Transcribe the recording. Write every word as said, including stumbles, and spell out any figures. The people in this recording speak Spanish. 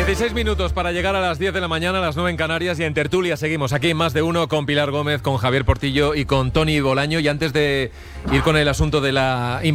dieciséis minutos para llegar a las diez de la mañana, a las nueve en Canarias, y en tertulia seguimos aquí en Más de Uno con Pilar Gómez, con Javier Portillo y con Toni Bolaño. Y antes de ir con el asunto de la